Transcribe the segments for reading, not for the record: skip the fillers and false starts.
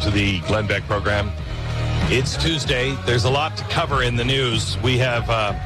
to the Glenn Beck program. It's Tuesday. There's a lot to cover in the news. We now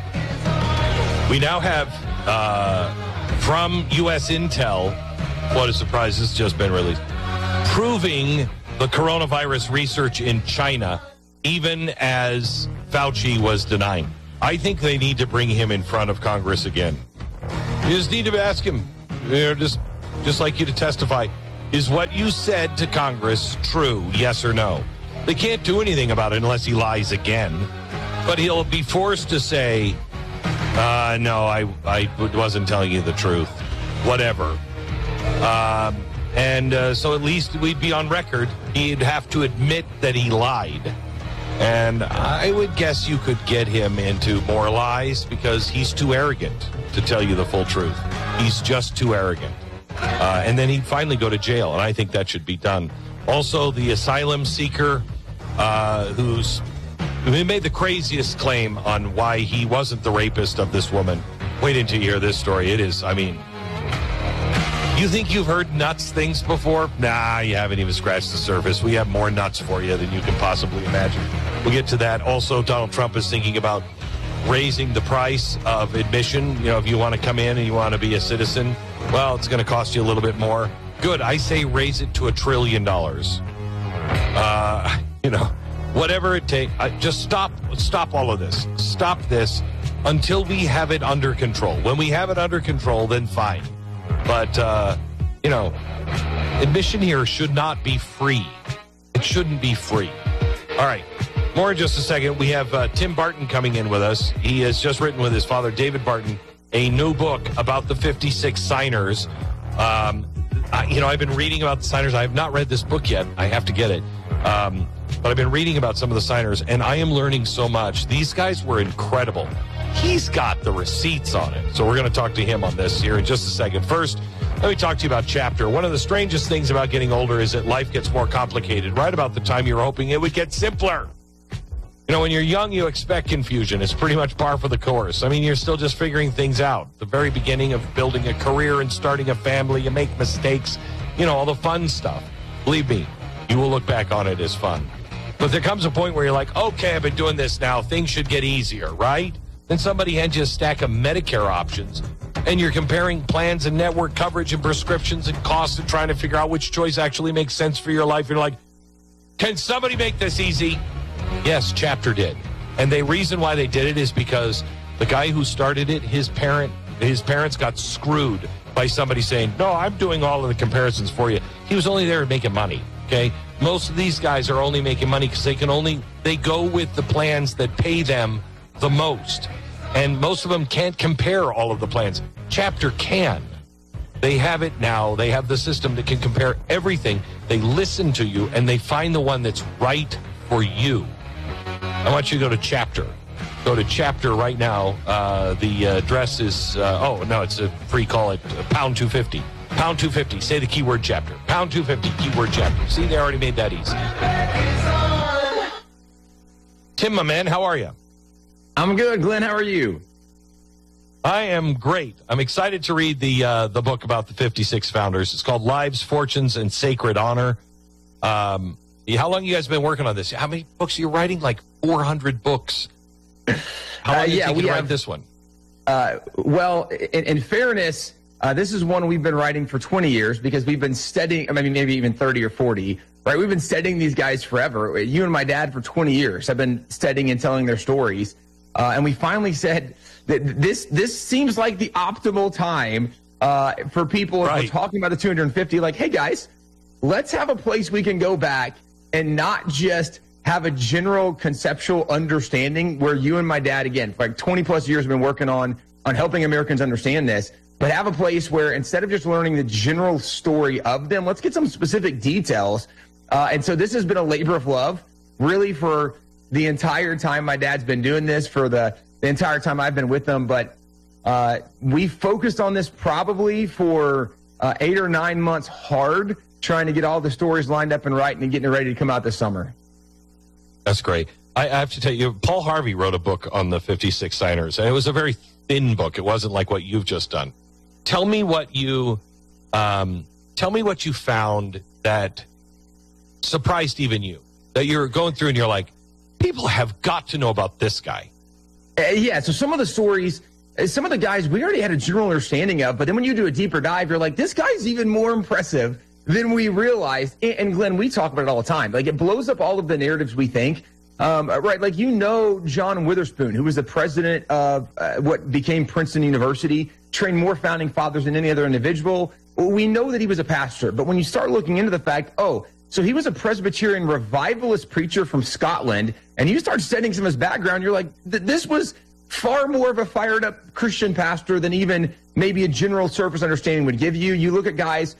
have from U.S. Intel, what a surprise, this has just been released, proving the coronavirus research in China, even as Fauci was denying. I think they need to bring him in front of Congress again. You just need to ask him, just like you to testify, is what you said to Congress true, yes or no? They can't do anything about it unless he lies again. But he'll be forced to say, no, I wasn't telling you the truth. Whatever. So at least we'd be on record. He'd have to admit that he lied. And I would guess you could get him into more lies because he's too arrogant to tell you the full truth. He's just too arrogant. And then he'd finally go to jail, and I think that should be done. Also, the asylum seeker who made the craziest claim on why he wasn't the rapist of this woman. Wait until you hear this story. It is, you think you've heard nuts things before? Nah, you haven't even scratched the surface. We have more nuts for you than you can possibly imagine. We'll get to that. Also, Donald Trump is thinking about raising the price of admission. If you want to come in and you want to be a citizen, well, it's going to cost you a little bit more. Good. I say raise it to $1 trillion. Whatever it takes. Just stop all of this. Stop this until we have it under control. When we have it under control, then fine. But, admission here should not be free. It shouldn't be free. All right. More in just a second. We have Tim Barton coming in with us. He has just written with his father, David Barton, a new book about the 56 signers. I've been reading about the signers. I have not read this book yet. I have to get it. But I've been reading about some of the signers, and I am learning so much. These guys were incredible. He's got the receipts on it. So we're going to talk to him on this here in just a second. First, let me talk to you about Chapter. One of the strangest things about getting older is that life gets more complicated right about the time you're hoping it would get simpler. When you're young, you expect confusion. It's pretty much par for the course. You're still just figuring things out. The very beginning of building a career and starting a family, you make mistakes, all the fun stuff. Believe me, you will look back on it as fun. But there comes a point where you're like, okay, I've been doing this now. Things should get easier, right? Then somebody hands you a stack of Medicare options, and you're comparing plans and network coverage and prescriptions and costs and trying to figure out which choice actually makes sense for your life. You're like, can somebody make this easy? Yes, Chapter did. And the reason why they did it is because the guy who started it, his parents got screwed by somebody saying, no, I'm doing all of the comparisons for you. He was only there making money, okay? Most of these guys are only making money because they go with the plans that pay them the most. And most of them can't compare all of the plans. Chapter can. They have it now. They have the system that can compare everything. They listen to you, and they find the one that's right for you. I want you to go to Chapter. Go to Chapter right now. The address is, it's a free call at pound 250. Pound 250. Say the keyword Chapter. Pound 250, keyword Chapter. See, they already made that easy. Tim, my man, how are you? I'm good, Glenn. How are you? I am great. I'm excited to read the book about the 56 founders. It's called Lives, Fortunes, and Sacred Honor. How long you guys been working on this? How many books are you writing? Like 400 books. How long did it take you to write this one? In fairness, this is one we've been writing for 20 years because we've been studying, maybe even 30 or 40, right? We've been studying these guys forever. You and my dad for 20 years have been studying and telling their stories. And we finally said that this seems like the optimal time for people. Right. If we're talking about the 250, like, hey, guys, let's have a place we can go back and not just have a general conceptual understanding where you and my dad, again, for like 20 plus years have been working on helping Americans understand this, but have a place where instead of just learning the general story of them, let's get some specific details. And so this has been a labor of love, really, for the entire time my dad's been doing this, for the entire time I've been with them. But we focused on this probably for 8 or 9 months hard, trying to get all the stories lined up and right and getting it ready to come out this summer. That's great. I have to tell you, Paul Harvey wrote a book on the 56 signers, and it was a very thin book. It wasn't like what you've just done. Tell me what you found that surprised even you, that you're going through and you're like, people have got to know about this guy? Yeah, so some of the stories, some of the guys we already had a general understanding of, but then when you do a deeper dive, you're like, this guy's even more impressive than we realized. And Glenn, we talk about it all the time. Like, it blows up all of the narratives we think. Right, like, John Witherspoon, who was the president of what became Princeton University, trained more founding fathers than any other individual. We know that he was a pastor, but when you start looking into the fact, so he was a Presbyterian revivalist preacher from Scotland, and you start studying some of his background, you're like, this was far more of a fired-up Christian pastor than even maybe a general surface understanding would give you. You look at guys,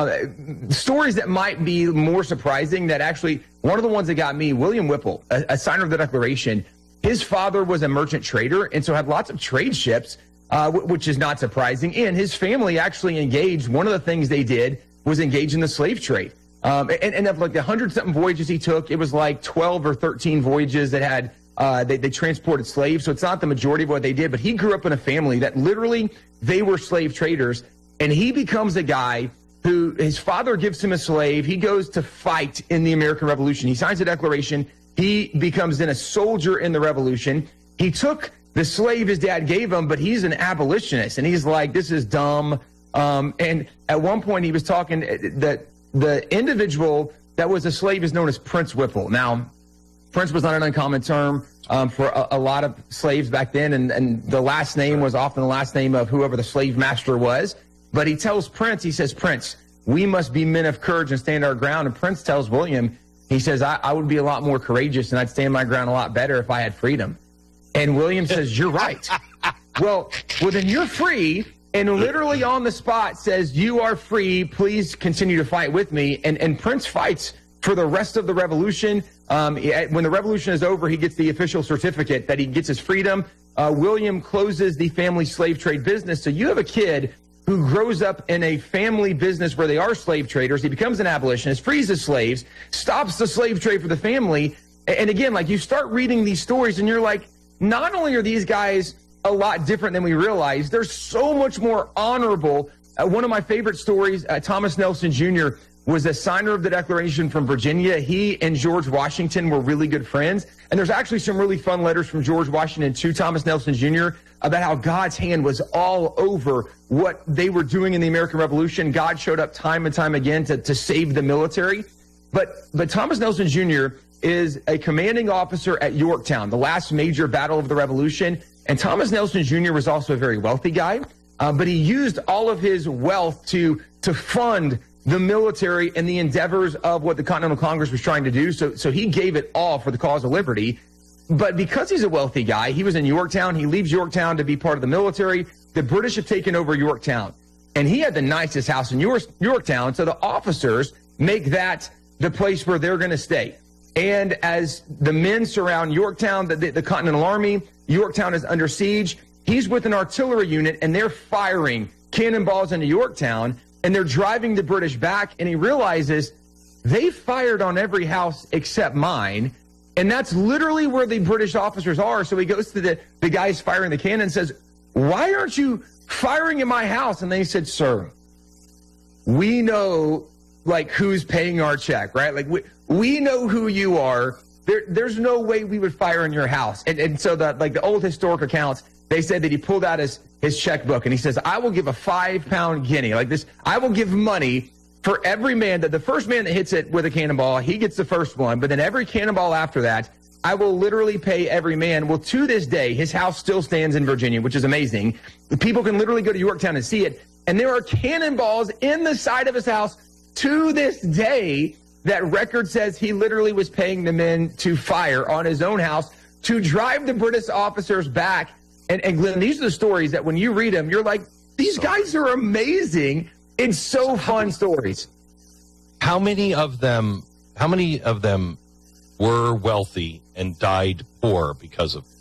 stories that might be more surprising, that actually, one of the ones that got me, William Whipple, a signer of the Declaration, his father was a merchant trader, and so had lots of trade ships, which is not surprising. And his family actually engaged, one of the things they did was engage in the slave trade. And of like the 100-something voyages he took, it was like 12 or 13 voyages that had, they transported slaves. So it's not the majority of what they did, but he grew up in a family that literally, they were slave traders. And he becomes a guy who, his father gives him a slave. He goes to fight in the American Revolution. He signs the Declaration. He becomes then a soldier in the Revolution. He took the slave his dad gave him, but he's an abolitionist. And he's like, this is dumb. And at one point he was talking that the individual that was a slave is known as Prince Whipple. Now, Prince was not an uncommon term for a lot of slaves back then, and the last name was often the last name of whoever the slave master was. But he tells Prince, he says, Prince, we must be men of courage and stand our ground. And Prince tells William, he says, I would be a lot more courageous and I'd stand my ground a lot better if I had freedom. And William says, you're right. Well, then you're free. And literally on the spot says, you are free. Please continue to fight with me. And Prince fights for the rest of the revolution. When the revolution is over, he gets the official certificate that he gets his freedom. William closes the family slave trade business. So you have a kid who grows up in a family business where they are slave traders. He becomes an abolitionist, frees his slaves, stops the slave trade for the family. And again, like, you start reading these stories and you're like, not only are these guys a lot different than we realize, they're so much more honorable. One of my favorite stories, Thomas Nelson Jr. was a signer of the Declaration from Virginia. He and George Washington were really good friends. And there's actually some really fun letters from George Washington to Thomas Nelson Jr. about how God's hand was all over what they were doing in the American Revolution. God showed up time and time again to save the military. But Thomas Nelson Jr. is a commanding officer at Yorktown, the last major battle of the Revolution. And Thomas Nelson Jr. was also a very wealthy guy, but he used all of his wealth to fund the military and the endeavors of what the Continental Congress was trying to do. So he gave it all for the cause of liberty. But because he's a wealthy guy, he was in Yorktown. He leaves Yorktown to be part of the military. The British have taken over Yorktown. And he had the nicest house in Yorktown. So the officers make that the place where they're going to stay. And as the men surround Yorktown, the Continental Army, Yorktown is under siege. He's with an artillery unit, and they're firing cannonballs into Yorktown, and they're driving the British back, and he realizes they fired on every house except mine, and that's literally where the British officers are. So he goes to the guys firing the cannon and says, why aren't you firing in my house? And they said, sir, we know, like, who's paying our check, right? Like, we know who you are. There's no way we would fire in your house. And so the old historic accounts, they said that he pulled out his checkbook and he says, I will give a 5-pound guinea. Like this, I will give money for every man, that the first man that hits it with a cannonball, he gets the first one. But then every cannonball after that, I will literally pay every man. Well, to this day, his house still stands in Virginia, which is amazing. People can literally go to Yorktown and see it. And there are cannonballs in the side of his house to this day. That record says he literally was paying the men to fire on his own house to drive the British officers back. And Glenn, these are the stories that when you read them, you're like, these guys are amazing. It's so fun stories. How many of them were wealthy and died poor because of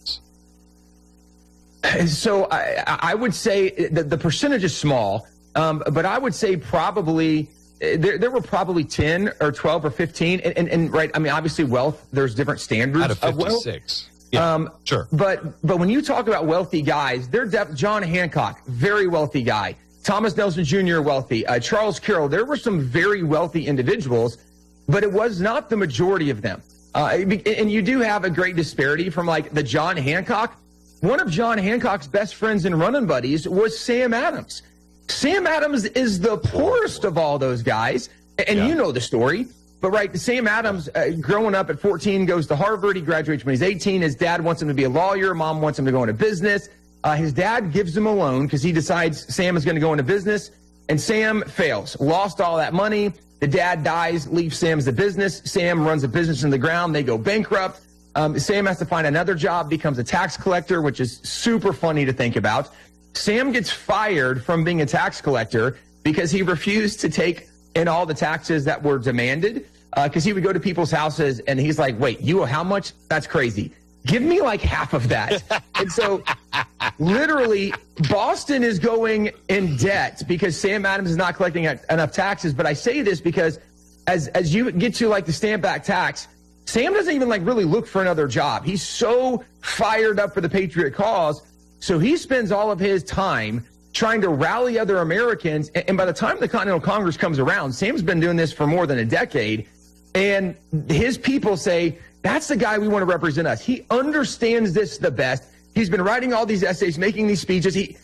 this? So I would say the percentage is small, but I would say probably there were probably 10 or 12 or 15. And right, I mean, obviously wealth, there's different standards out of 56. Yeah, sure. But when you talk about wealthy guys, John Hancock, very wealthy guy. Thomas Nelson Jr., wealthy. Charles Carroll, there were some very wealthy individuals. but it was not the majority of them. And you do have a great disparity from like the John Hancock. One of John Hancock's best friends and running buddies was Sam Adams. Sam Adams is the poorest of all those guys. And you know the story. But right, Sam Adams, growing up at 14, goes to Harvard. He graduates when he's 18. His dad wants him to be a lawyer. Mom wants him to go into business. His dad gives him a loan because he decides Sam is going to go into business. And Sam fails, lost all that money. The dad dies, leaves Sam's the business. Sam runs a business in the ground. They go bankrupt. Sam has to find another job, becomes a tax collector, which is super funny to think about. Sam gets fired from being a tax collector because he refused to take in all the taxes that were demanded, because he would go to people's houses and he's like, wait, you owe how much? That's crazy. Give me like half of that. And so literally Boston is going in debt because Sam Adams is not collecting enough taxes. But I say this because as you get to like the stamp back tax, Sam doesn't even like really look for another job. He's so fired up for the Patriot cause. So he spends all of his time trying to rally other Americans. And by the time the Continental Congress comes around, Sam's been doing this for more than a decade. And his people say, that's the guy we want to represent us. He understands this the best. He's been writing all these essays, making these speeches. He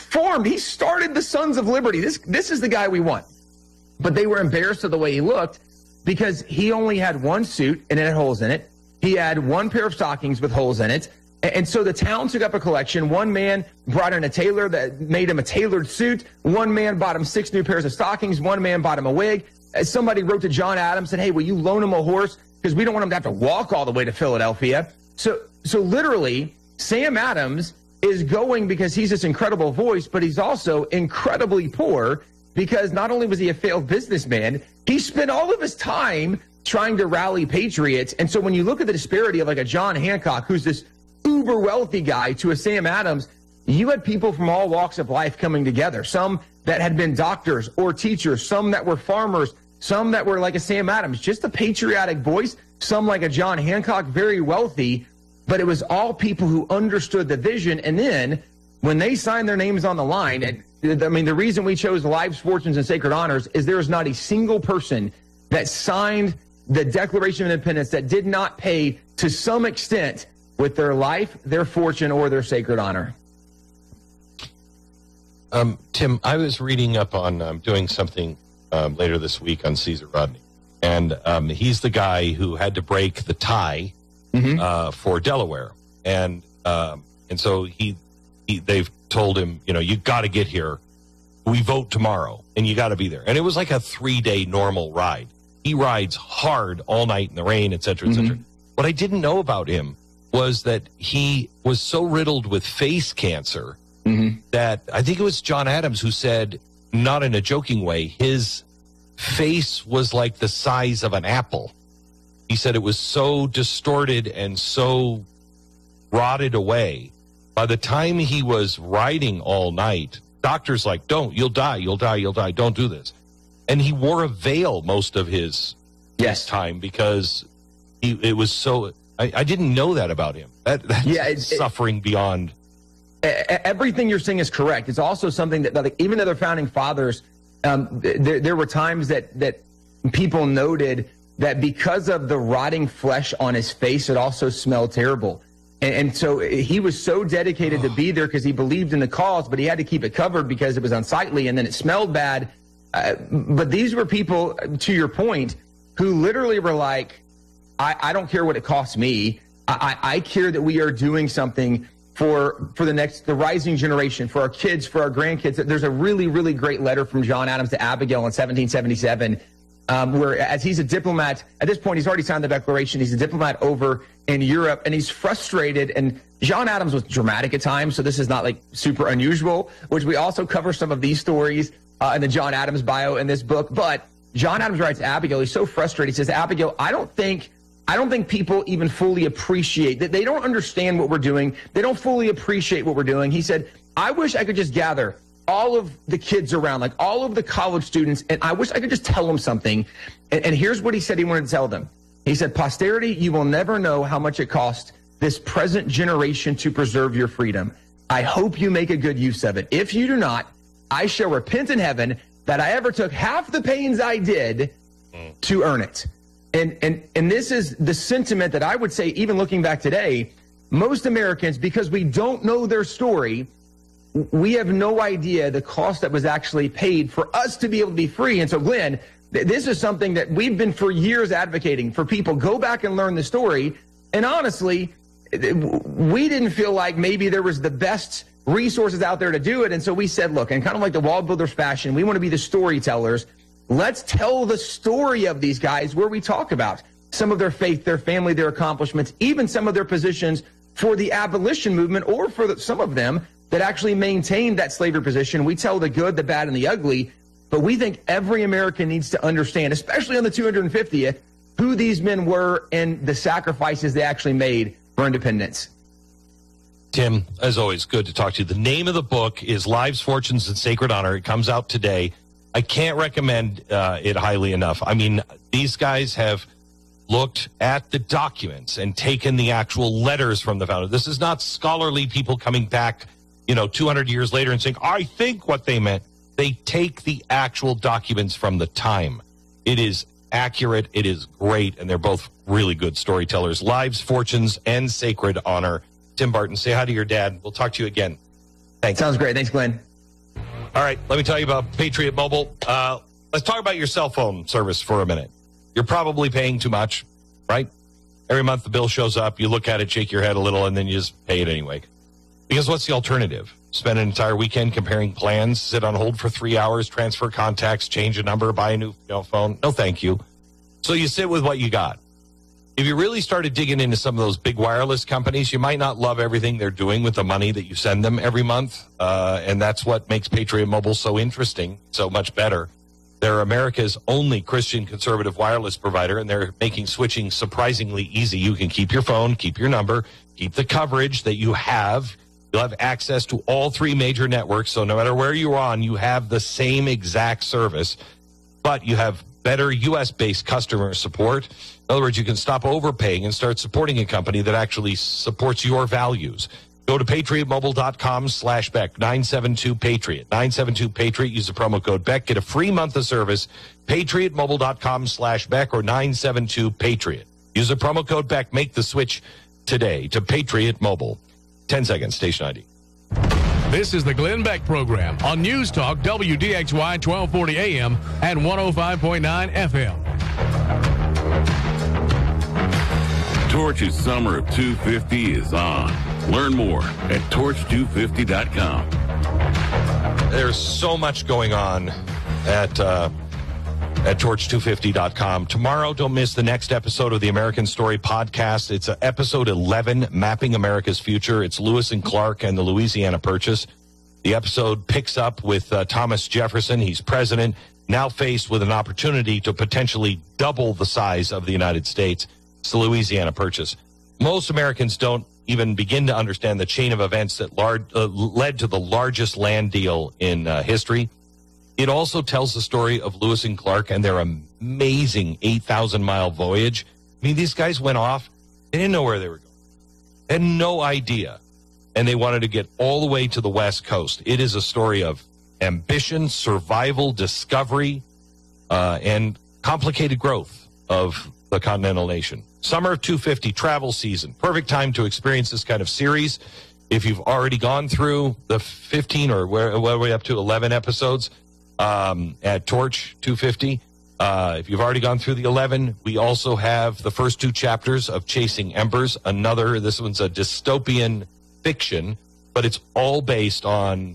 started the Sons of Liberty. This is the guy we want. But they were embarrassed of the way he looked because he only had one suit and it had holes in it. He had one pair of stockings with holes in it. And so the town took up a collection. One man brought in a tailor that made him a tailored suit. One man bought him 6 new pairs of stockings. One man bought him a wig. Somebody wrote to John Adams, said, hey, will you loan him a horse? Because we don't want him to have to walk all the way to Philadelphia. So literally, Sam Adams is going because he's this incredible voice, but he's also incredibly poor because not only was he a failed businessman, he spent all of his time trying to rally patriots. And so when you look at the disparity of like a John Hancock, who's this uber wealthy guy, to a Sam Adams, you had people from all walks of life coming together. Some that had been doctors or teachers, some that were farmers, some that were like a Sam Adams, just a patriotic voice, some like a John Hancock, very wealthy, but it was all people who understood the vision. And then when they signed their names on the line, and I mean, the reason we chose Lives, Fortunes, and Sacred Honors is there is not a single person that signed the Declaration of Independence that did not pay to some extent with their life, their fortune, or their sacred honor. Tim, I was reading up on doing something later this week on Caesar Rodney, and he's the guy who had to break the tie for Delaware, and so they've told him, you got to get here. We vote tomorrow, and you got to be there. And it was like a 3-day normal ride. He rides hard all night in the rain, et cetera, et cetera. What I didn't know about him was that he was so riddled with face cancer that I think it was John Adams who said, not in a joking way, his face was like the size of an apple. He said it was so distorted and so rotted away. By the time he was riding all night, doctors like, you'll die, don't do this. And he wore a veil most of his time because it was so... I didn't know that about him. That's suffering beyond. Everything you're saying is correct. It's also something that like, even other founding fathers, there were times that people noted that because of the rotting flesh on his face, it also smelled terrible. And so he was so dedicated to be there because he believed in the cause, but he had to keep it covered because it was unsightly and then it smelled bad. But these were people, to your point, who literally were like, I don't care what it costs me. I care that we are doing something for the rising generation, for our kids, for our grandkids. There's a really, really great letter from John Adams to Abigail in 1777, where as he's a diplomat, at this point he's already signed the Declaration. He's a diplomat over in Europe, and he's frustrated. And John Adams was dramatic at times, so this is not like super unusual, which we also cover some of these stories in the John Adams bio in this book. But John Adams writes to Abigail, he's so frustrated. He says, Abigail, I don't think people even fully appreciate that. They don't understand what we're doing. They don't fully appreciate what we're doing. He said, I wish I could just gather all of the kids around, like all of the college students, and I wish I could just tell them something. And here's what he said he wanted to tell them. He said, posterity, you will never know how much it cost this present generation to preserve your freedom. I hope you make a good use of it. If you do not, I shall repent in heaven that I ever took half the pains I did to earn it. And this is the sentiment that I would say, even looking back today, most Americans, because we don't know their story, we have no idea the cost that was actually paid for us to be able to be free. And so, Glenn, this is something that we've been for years advocating for people. Go back and learn the story. And honestly, we didn't feel like maybe there was the best resources out there to do it. And so we said, look, in kind of like the Wall Builders fashion, we want to be the storytellers. Let's tell the story of these guys where we talk about some of their faith, their family, their accomplishments, even some of their positions for the abolition movement, or for some of them that actually maintained that slavery position. We tell the good, the bad, and the ugly, but we think every American needs to understand, especially on the 250th, who these men were and the sacrifices they actually made for independence. Tim, as always, good to talk to you. The name of the book is Lives, Fortunes, and Sacred Honor. It comes out today. I can't recommend it highly enough. I mean, these guys have looked at the documents and taken the actual letters from the founder. This is not scholarly people coming back, 200 years later and saying, I think what they meant. They take the actual documents from the time. It is accurate. It is great. And they're both really good storytellers. Lives, Fortunes, and Sacred Honor. Tim Barton, say hi to your dad. We'll talk to you again. Thanks. Sounds great. Thanks, Glenn. All right. Let me tell you about Patriot Mobile. Let's talk about your cell phone service for a minute. You're probably paying too much, right? Every month the bill shows up. You look at it, shake your head a little, and then you just pay it anyway. Because what's the alternative? Spend an entire weekend comparing plans, sit on hold for 3 hours, transfer contacts, change a number, buy a new phone? No, thank you. So you sit with what you got. If you really started digging into some of those big wireless companies, you might not love everything they're doing with the money that you send them every month. And that's what makes Patriot Mobile so interesting, so much better. They're America's only Christian conservative wireless provider, and they're making switching surprisingly easy. You can keep your phone, keep your number, keep the coverage that you have. You'll have access to all three major networks, so no matter where you're on, you have the same exact service, but you have better U.S.-based customer support. In other words, you can stop overpaying and start supporting a company that actually supports your values. Go to patriotmobile.com/Beck, 972-PATRIOT. 972-PATRIOT. Use the promo code Beck. Get a free month of service. patriotmobile.com/Beck or 972-PATRIOT. Use the promo code Beck. Make the switch today to Patriot Mobile. 10 seconds, station ID. This is the Glenn Beck Program on News Talk WDXY 1240 AM and 105.9 FM. Torch's Summer of 250 is on. Learn more at torch250.com. There's so much going on at torch250.com. Tomorrow, don't miss the next episode of the American Story podcast. It's episode 11, Mapping America's Future. It's Lewis and Clark and the Louisiana Purchase. The episode picks up with Thomas Jefferson. He's president, now faced with an opportunity to potentially double the size of the United States. It's the Louisiana Purchase. Most Americans don't even begin to understand the chain of events that led to the largest land deal in history. It also tells the story of Lewis and Clark and their amazing 8,000-mile voyage. I mean, these guys went off. They didn't know where they were going. They had no idea. And they wanted to get all the way to the West Coast. It is a story of ambition, survival, discovery, and complicated growth of the continental nation. Summer of 250, travel season. Perfect time to experience this kind of series. If you've already gone through the 15 or where are we up to 11 episodes at Torch 250, if you've already gone through the 11, we also have the first two chapters of Chasing Embers. This one's a dystopian fiction, but it's all based on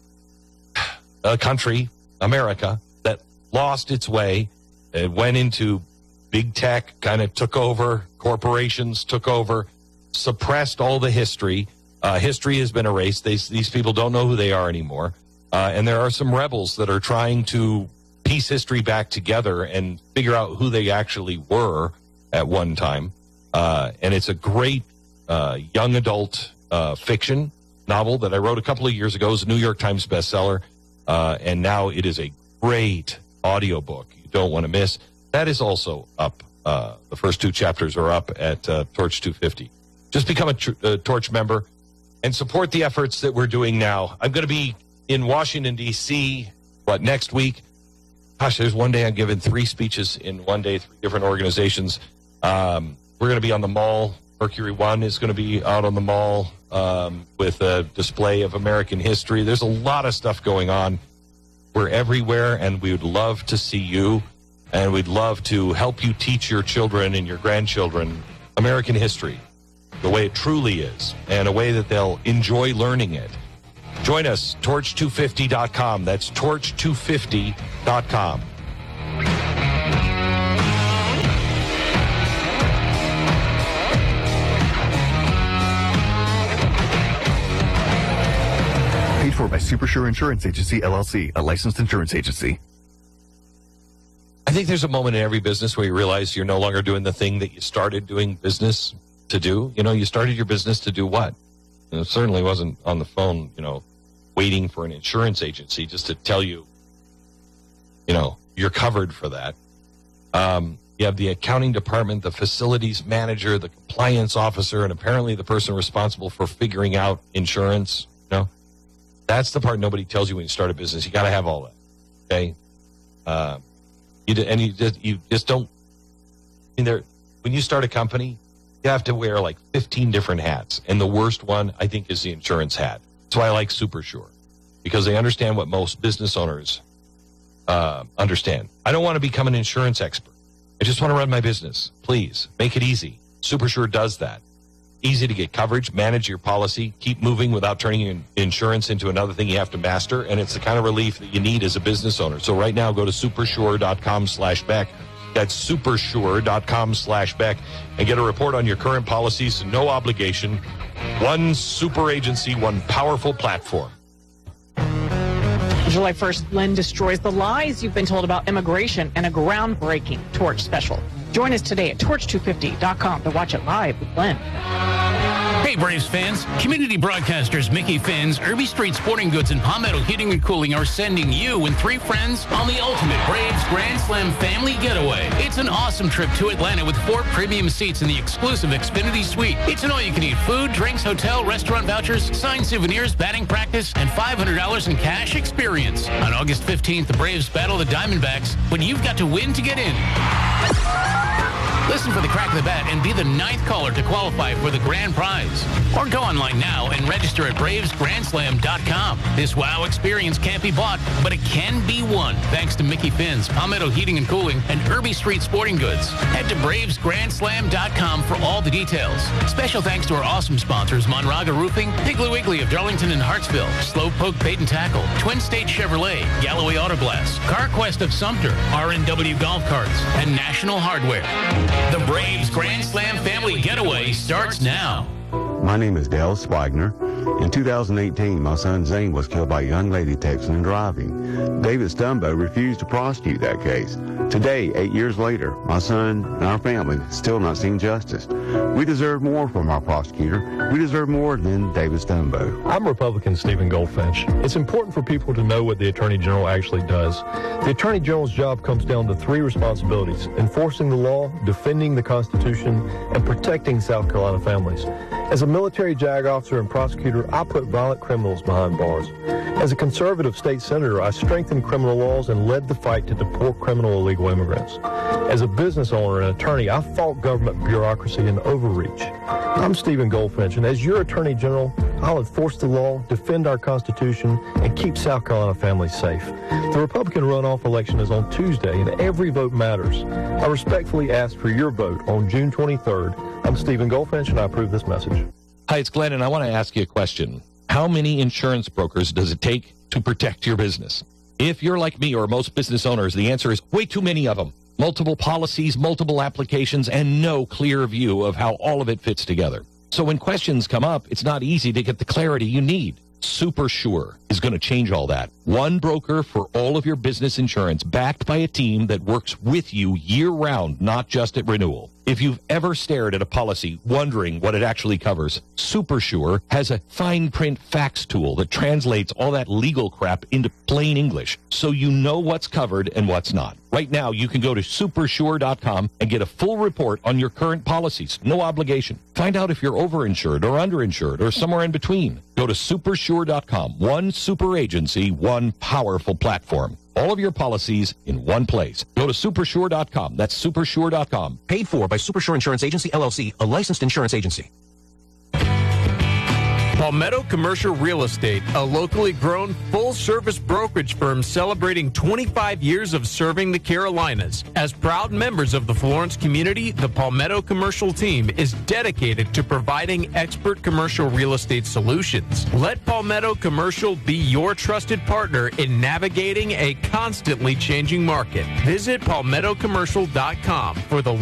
a country, America, that lost its way. It went into big tech, kind of took over, corporations took over, suppressed all the history. History has been erased. These people don't know who they are anymore. And there are some rebels that are trying to piece history back together and figure out who they actually were at one time. And it's a great young adult fiction novel that I wrote a couple of years ago. It was a New York Times bestseller. And now it is a great audiobook you don't want to miss. That is also up. The first two chapters are up at Torch 250. Just become a Torch member and support the efforts that we're doing now. I'm going to be in Washington, D.C., next week? Gosh, there's one day I'm giving 3 speeches in one day, 3 different organizations. We're going to be on the mall. Mercury One is going to be out on the mall with a display of American history. There's a lot of stuff going on. We're everywhere, and we would love to see you, and we'd love to help you teach your children and your grandchildren American history, the way it truly is, and a way that they'll enjoy learning it. Join us, torch250.com. That's torch250.com. Paid for by Supersure Insurance Agency, LLC, a licensed insurance agency. I think there's a moment in every business where you realize you're no longer doing the thing that you started doing business to do. You know, you started your business to do what? And it certainly wasn't on the phone, waiting for an insurance agency just to tell you, you're covered for that. You have the accounting department, the facilities manager, the compliance officer, and apparently the person responsible for figuring out insurance. That's the part nobody tells you when you start a business. You got to have all that. Okay. You just don't. When you start a company, you have to wear like 15 different hats, and the worst one I think is the insurance hat. That's why I like Supersure, because they understand what most business owners understand. I don't want to become an insurance expert. I just want to run my business. Please make it easy. Supersure does that. Easy to get coverage, manage your policy, keep moving without turning your insurance into another thing you have to master, and it's the kind of relief that you need as a business owner. So right now, go to supersure.com/Beck. That's supersure.com/Beck, and get a report on your current policies. No obligation. One super agency, one powerful platform. July 1st, Lynn destroys the lies you've been told about immigration and a groundbreaking Torch special. Join us today at torch250.com to watch it live with Lynn. Hey, Braves fans. Community broadcasters Mickey Finn's, Irby Street Sporting Goods, and Palmetto Heating and Cooling are sending you and 3 friends on the ultimate Braves Grand Slam family getaway. It's an awesome trip to Atlanta with 4 premium seats in the exclusive Xfinity Suite. It's an all-you-can-eat food, drinks, hotel, restaurant vouchers, signed souvenirs, batting practice, and $500 in cash experience. On August 15th, the Braves battle the Diamondbacks when you've got to win to get in. Listen for the crack of the bat and be the 9th caller to qualify for the grand prize. Or go online now and register at BravesGrandSlam.com. This wow experience can't be bought, but it can be won thanks to Mickey Finn's, Palmetto Heating and Cooling, and Irby Street Sporting Goods. Head to BravesGrandSlam.com for all the details. Special thanks to our awesome sponsors, Monraga Roofing, Piggly Wiggly of Darlington and Hartsville, Slowpoke Bait and Tackle, Twin State Chevrolet, Galloway Auto Glass, CarQuest of Sumter, RNW Golf Carts, and National Hardware. The Braves Grand Slam family getaway starts now. My name is Dale Spigner. In 2018, my son Zane was killed by a young lady texting and driving. David Stumbo refused to prosecute that case. Today, 8 years later, my son and our family still not seen justice. We deserve more from our prosecutor. We deserve more than David Stumbo. I'm Republican Stephen Goldfinch. It's important for people to know what the Attorney General actually does. The Attorney General's job comes down to 3 responsibilities: enforcing the law, defending the Constitution, and protecting South Carolina families. As a military JAG officer and prosecutor, I put violent criminals behind bars. As a conservative state senator, I strengthened criminal laws and led the fight to deport criminal illegal immigrants. As a business owner and attorney, I fought government bureaucracy and overreach. I'm Stephen Goldfinch, and as your Attorney General, I'll enforce the law, defend our Constitution, and keep South Carolina families safe. The Republican runoff election is on Tuesday, and every vote matters. I respectfully ask for your vote on June 23rd. I'm Stephen Goldfinch, and I approve this message. Hi, it's Glenn, and I want to ask you a question. How many insurance brokers does it take to protect your business? If you're like me or most business owners, the answer is way too many of them. Multiple policies, multiple applications, and no clear view of how all of it fits together. So when questions come up, it's not easy to get the clarity you need. Supersure is going to change all that. One broker for all of your business insurance, backed by a team that works with you year-round, not just at renewal. If you've ever stared at a policy wondering what it actually covers, Supersure has a fine print fax tool that translates all that legal crap into plain English, so you know what's covered and what's not. Right now, you can go to supersure.com and get a full report on your current policies. No obligation. Find out if you're overinsured or underinsured or somewhere in between. Go to supersure.com. One super agency, one powerful platform. All of your policies in one place. Go to supersure.com. That's supersure.com. Paid for by Supersure Insurance Agency, LLC, a licensed insurance agency. Palmetto Commercial Real Estate, a locally grown full-service brokerage firm celebrating 25 years of serving the Carolinas. As proud members of the Florence community, the Palmetto Commercial team is dedicated to providing expert commercial real estate solutions. Let Palmetto Commercial be your trusted partner in navigating a constantly changing market. Visit palmettocommercial.com for the